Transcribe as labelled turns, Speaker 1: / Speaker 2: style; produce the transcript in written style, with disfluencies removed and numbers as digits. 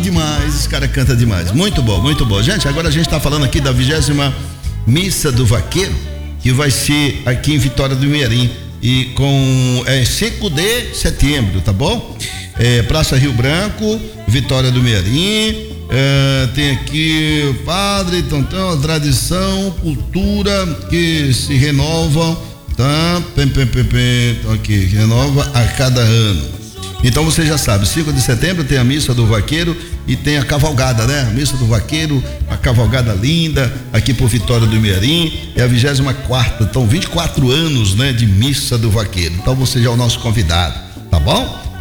Speaker 1: demais, esse cara canta demais. Muito bom, muito bom. Gente, agora a gente tá falando aqui da 20ª Missa do Vaqueiro, que vai ser aqui em Vitória do Mearim, e com 5 de setembro, tá bom? Praça Rio Branco, Vitória do Mearim. Tem aqui o padre, então, a tradição, cultura que se renovam, tá? Então aqui, renova a cada ano. Então você já sabe, 5 de setembro tem a Missa do Vaqueiro e tem a cavalgada, né? A Missa do Vaqueiro, a cavalgada linda, aqui por Vitória do Mearim, é a 24ª, então 24 anos, né? De Missa do Vaqueiro. Então você já é o nosso convidado, tá bom?